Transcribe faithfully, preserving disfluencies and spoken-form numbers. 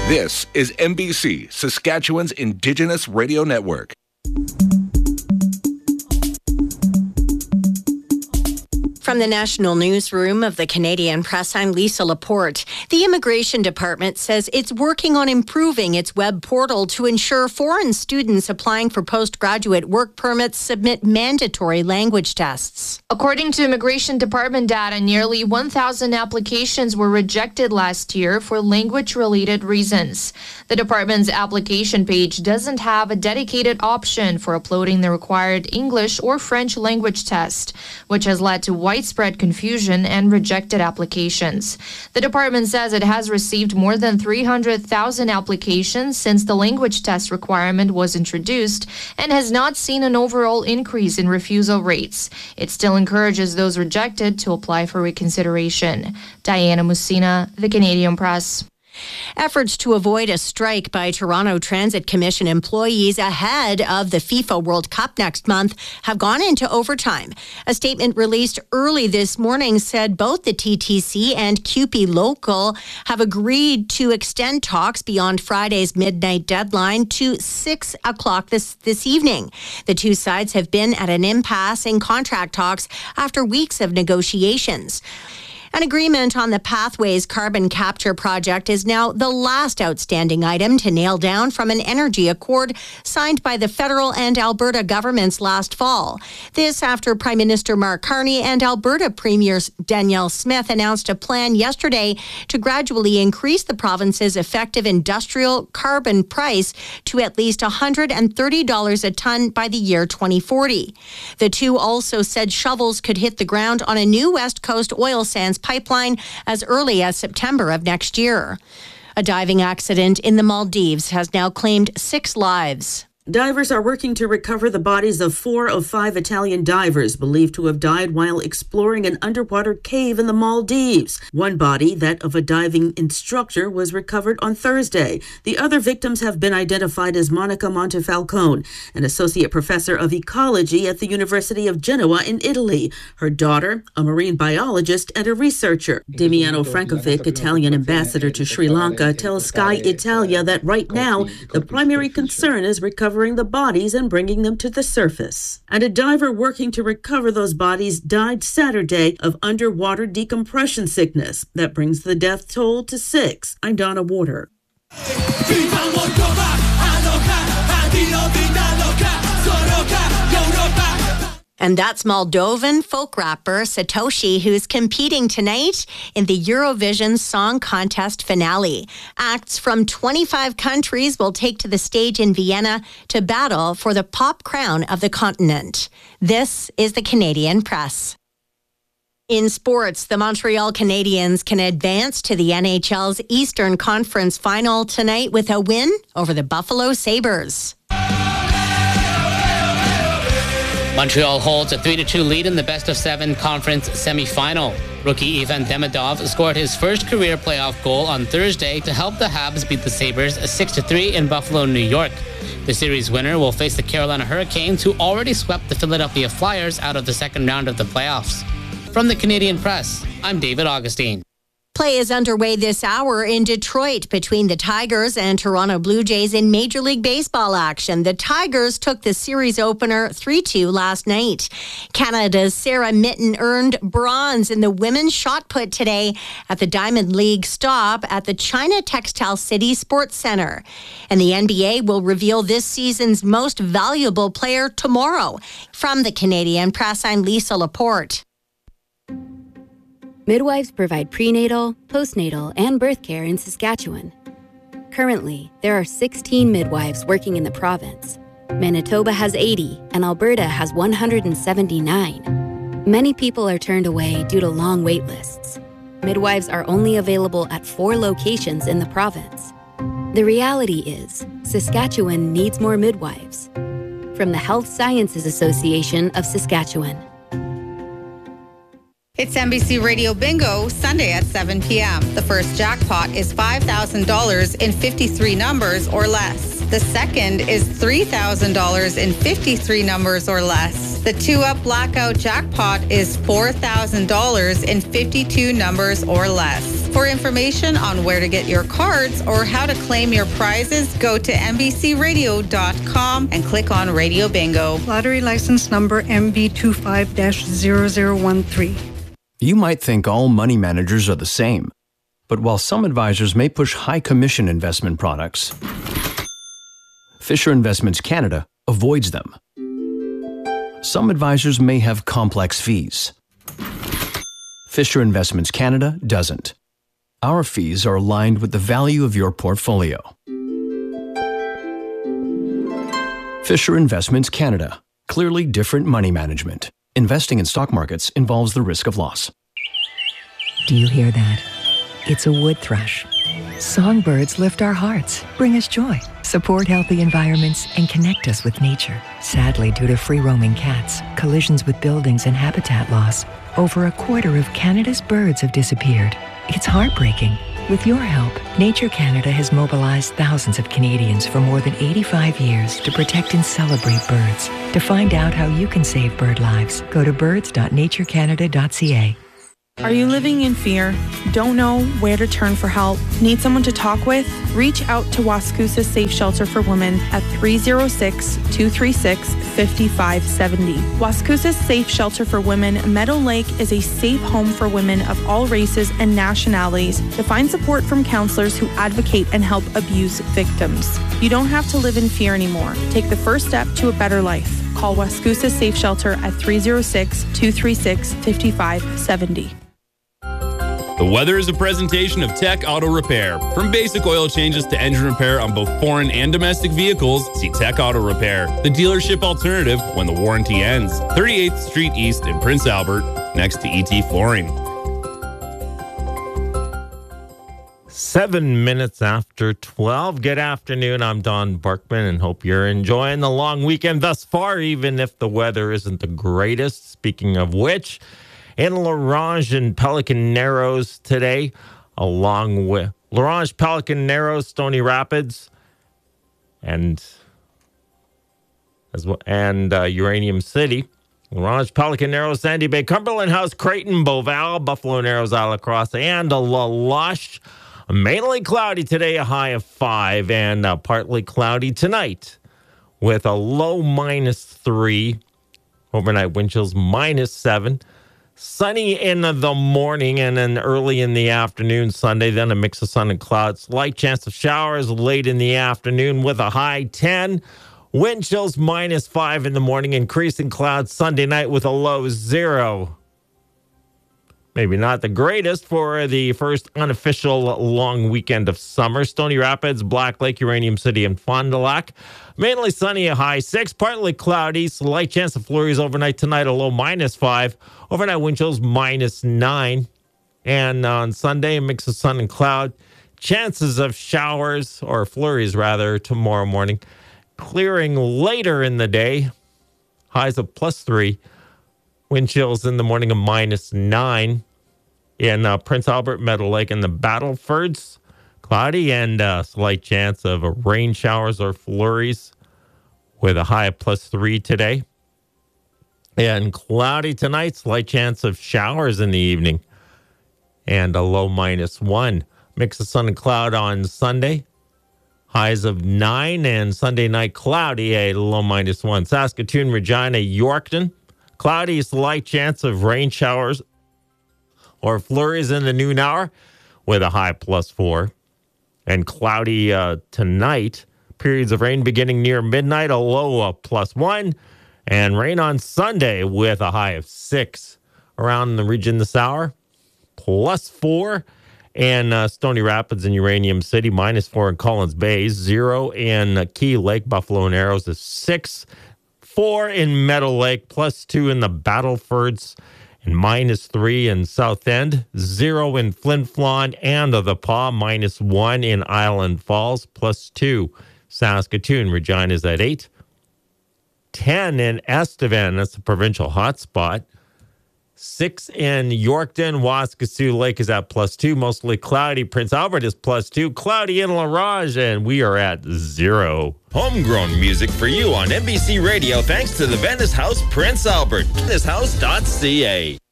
This is N B C, Saskatchewan's Indigenous Radio Network. From the National Newsroom of the Canadian Press, I'm Lisa Laporte. The Immigration Department says it's working on improving its web portal to ensure foreign students applying for postgraduate work permits submit mandatory language tests. According to Immigration Department data, nearly one thousand applications were rejected last year for language-related reasons. The department's application page doesn't have a dedicated option for uploading the required English or French language test, which has led to widespread confusion and rejected applications. The department says it has received more than three hundred thousand applications since the language test requirement was introduced and has not seen an overall increase in refusal rates. It still encourages those rejected to apply for reconsideration. Diana Musina, The Canadian Press. Efforts to avoid a strike by Toronto Transit Commission employees ahead of the FIFA World Cup next month have gone into overtime. A statement released early this morning said both the T T C and C U P E Local have agreed to extend talks beyond Friday's midnight deadline to six o'clock this, this evening. The two sides have been at an impasse in contract talks after weeks of negotiations. An agreement on the Pathways carbon capture project is now the last outstanding item to nail down from an energy accord signed by the federal and Alberta governments last fall. This after Prime Minister Mark Carney and Alberta Premier Danielle Smith announced a plan yesterday to gradually increase the province's effective industrial carbon price to at least one hundred thirty dollars a ton by the year twenty forty. The two also said shovels could hit the ground on a new West Coast oil sands pipeline as early as September of next year. A diving accident in the Maldives has now claimed six lives. Divers are working to recover the bodies of four of five Italian divers believed to have died while exploring an underwater cave in the Maldives. One body, that of a diving instructor, was recovered on Thursday. The other victims have been identified as Monica Montefalcone, an associate professor of ecology at the University of Genoa in Italy, her daughter, a marine biologist and a researcher. Damiano Frankovic, Italian ambassador to Sri Lanka, tells Sky Italia that right now the primary concern is recovering the bodies and bringing them to the surface. And a diver working to recover those bodies died Saturday of underwater decompression sickness. That brings the death toll to six. I'm Donna Warder. And that's Moldovan folk rapper Satoshi, who's competing tonight in the Eurovision Song Contest finale. Acts from twenty-five countries will take to the stage in Vienna to battle for the pop crown of the continent. This is the Canadian Press. In sports, the Montreal Canadiens can advance to the N H L's Eastern Conference Final tonight with a win over the Buffalo Sabres. Montreal holds a three to two lead in the best-of-seven conference semifinal. Rookie Ivan Demidov scored his first career playoff goal on Thursday to help the Habs beat the Sabres six to three in Buffalo, New York. The series winner will face the Carolina Hurricanes, who already swept the Philadelphia Flyers out of the second round of the playoffs. From the Canadian Press, I'm David Augustine. Play is underway this hour in Detroit between the Tigers and Toronto Blue Jays in Major League Baseball action. The Tigers took the series opener three two last night. Canada's Sarah Mitten earned bronze in the women's shot put today at the Diamond League stop at the China Textile City Sports Center. And the N B A will reveal this season's most valuable player tomorrow. From the Canadian Press, I'm Lisa Laporte. Midwives provide prenatal, postnatal, and birth care in Saskatchewan. Currently, there are sixteen midwives working in the province. Manitoba has eighty, and Alberta has one hundred seventy-nine. Many people are turned away due to long wait lists. Midwives are only available at four locations in the province. The reality is, Saskatchewan needs more midwives. From the Health Sciences Association of Saskatchewan. It's N B C Radio Bingo, Sunday at seven p.m. The first jackpot is five thousand dollars in fifty-three numbers or less. The second is three thousand dollars in fifty-three numbers or less. The two-up blackout jackpot is four thousand dollars in fifty-two numbers or less. For information on where to get your cards or how to claim your prizes, go to N B C radio dot com and click on Radio Bingo. Lottery license number M B two five dash zero zero one three. You might think all money managers are the same, but while some advisors may push high commission investment products, Fisher Investments Canada avoids them. Some advisors may have complex fees. Fisher Investments Canada doesn't. Our fees are aligned with the value of your portfolio. Fisher Investments Canada. Clearly different money management. Investing in stock markets involves the risk of loss. Do you hear that? It's a wood thrush. Songbirds lift our hearts, bring us joy, support healthy environments, and connect us with nature. Sadly, due to free-roaming cats, collisions with buildings, and habitat loss, over a quarter of Canada's birds have disappeared. It's heartbreaking. With your help, Nature Canada has mobilized thousands of Canadians for more than eighty-five years to protect and celebrate birds. To find out how you can save bird lives, go to birds dot nature canada dot c a. Are you living in fear? Don't know where to turn for help? Need someone to talk with? Reach out to Wascoosa Safe Shelter for Women at three oh six, two three six, five five seven oh. Wascoosa Safe Shelter for Women Meadow Lake is a safe home for women of all races and nationalities to find support from counselors who advocate and help abuse victims. You don't have to live in fear anymore. Take the first step to a better life. Call Wascoosa Safe Shelter at three oh six, two three six, five five seven oh. The weather is a presentation of Tech Auto Repair. From basic oil changes to engine repair on both foreign and domestic vehicles, see Tech Auto Repair, the dealership alternative when the warranty ends. thirty-eighth Street East in Prince Albert, next to E T Flooring. Seven minutes after twelve. Good afternoon. I'm Don Barkman and hope you're enjoying the long weekend thus far, even if the weather isn't the greatest. Speaking of which, in La Ronge and Pelican Narrows today, along with La Ronge, Pelican Narrows, Stony Rapids, and as well, and uh, Uranium City. La Ronge, Pelican Narrows, Sandy Bay, Cumberland House, Creighton, Beauval, Buffalo Narrows, Isle Cross, and La Lush. Mainly cloudy today, a high of five, and uh, partly cloudy tonight with a low minus three. Overnight wind chills minus seven. Sunny in the morning and then early in the afternoon Sunday, then a mix of sun and clouds. Slight chance of showers late in the afternoon with a high ten. Wind chills minus five in the morning, increasing clouds Sunday night with a low zero. Maybe not the greatest for the first unofficial long weekend of summer. Stony Rapids, Black Lake, Uranium City, and Fond du Lac. Mainly sunny, a high six. Partly cloudy. Slight chance of flurries overnight tonight, a low minus five. Overnight wind chills minus nine. And on Sunday, a mix of sun and cloud. Chances of showers, or flurries rather, tomorrow morning. Clearing later in the day. Highs of plus three. Wind chills in the morning of minus nine. In uh, Prince Albert, Meadow Lake, and the Battlefords, cloudy and uh, slight chance of uh, rain showers or flurries with a high of plus three today. And cloudy tonight, slight chance of showers in the evening and a low minus one. Mix of sun and cloud on Sunday. Highs of nine, and Sunday night cloudy, a low minus one. Saskatoon, Regina, Yorkton. Cloudy, slight chance of rain showers or flurries in the noon hour with a high plus four. And cloudy uh, tonight. Periods of rain beginning near midnight, a low of plus one. And rain on Sunday with a high of six. Around the region this hour, plus four. And uh, Stony Rapids and Uranium City, minus four in Collins Bay. Zero in uh, Key Lake, Buffalo Narrows is six. Four in Meadow Lake, plus two in the Battlefords, and minus three in South End. Zero in Flin Flon and the Paw, minus one in Island Falls, plus two. Saskatoon, Regina's at eight. Ten in Estevan, that's the provincial hotspot. Six in Yorkton. Waskesiu Lake is at plus two. Mostly cloudy. Prince Albert is plus two. Cloudy in La Ronge, and we are at zero. Homegrown music for you on N B C Radio thanks to the Venice House Prince Albert. venice house dot c a.